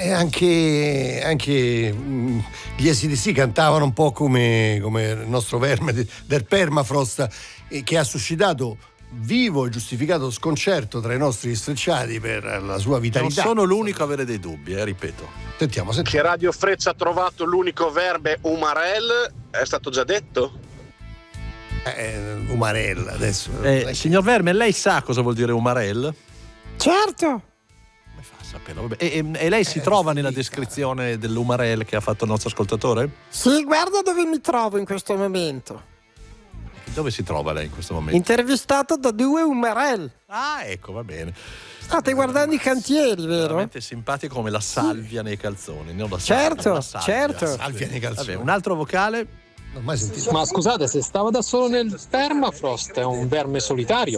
Anche gli AC/DC cantavano un po' come il nostro verme del permafrost, che ha suscitato vivo e giustificato sconcerto tra i nostri strecciati per la sua vitalità. Non sono l'unico a avere dei dubbi, ripeto. Sentiamo. Che Radio Freccia ha trovato l'unico verbe umarell, è stato già detto? Umarell adesso. Signor Verme, lei sa cosa vuol dire umarell? Certo. Come fa a saperlo? Vabbè, e lei si trova nella descrizione dell'umarell che ha fatto il nostro ascoltatore? Sì, guarda dove mi trovo in questo momento. Dove si trova lei in questo momento? Intervistato da 2 umarell. Ah, ecco, va bene. State guardando i cantieri, vero? Veramente simpatico come la salvia nei calzoni, non la Certo, salvia, la salvia. certo. Salvia nei calzoni. Vabbè, un altro vocale. Non ho mai sentito. Ma scusate, se stava da solo nel permafrost è un verme solitario.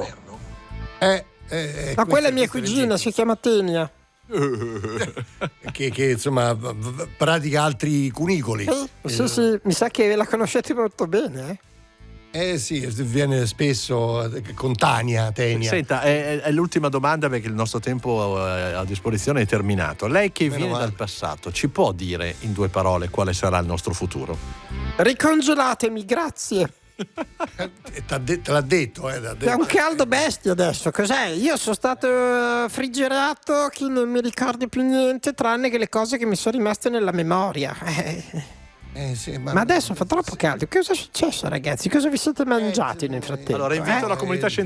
Ma quella è mia cugina, si chiama Tenia. che insomma pratica altri cunicoli. Sì, mi sa che la conoscete molto bene, eh? Sì, viene spesso con Tenia. Senta, è l'ultima domanda perché il nostro tempo a disposizione è terminato. Lei che viene dal passato, ci può dire in 2 parole quale sarà il nostro futuro? Ricongelatemi, grazie. Te l'ha detto, È un caldo bestia adesso, cos'è? Io sono stato frigerato che non mi ricordo più niente tranne che le cose che mi sono rimaste nella memoria. Sì, ma adesso fa troppo caldo. Cosa è successo, ragazzi? Cosa vi siete mangiati nel frattempo? Allora invito la comunità scientifica